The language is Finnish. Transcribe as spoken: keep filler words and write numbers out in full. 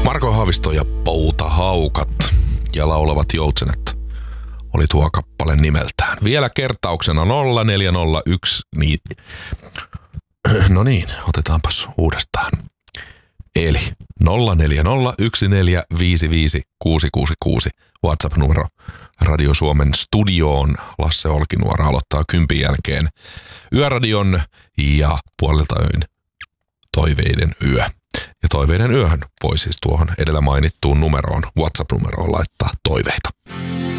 Marko Haavisto ja Poutahaukat ja laulavat joutsenet oli tuo kappale nimeltään. Vielä kertauksena nolla neljä nolla yksi. Niin. No niin, otetaanpas uudestaan. Eli nolla neljä nolla yksi neljä viisi viisi kuusi kuusi kuusi WhatsApp-numero Radio Suomen studioon. Lasse Olkinuora aloittaa kympin jälkeen Yöradion ja puolelta öin Toiveiden yö. Ja Toiveiden yöhön voi siis tuohon edellä mainittuun numeroon, WhatsApp-numeroon laittaa toiveita.